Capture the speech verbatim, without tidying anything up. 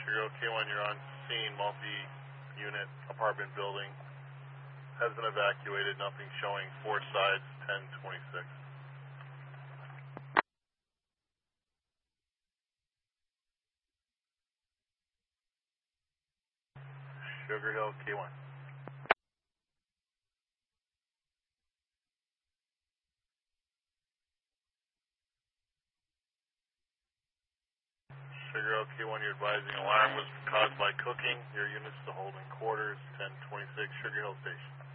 Sugar Hill K one, you're on scene, multi-unit apartment building. Has been evacuated, nothing showing. Four sides, ten twenty-six. Sugar Hill K one. Sugar Hill K one, you're advising alarm was caused by cooking. Your unit's to holding quarters, ten twenty-six, Sugar Hill Station.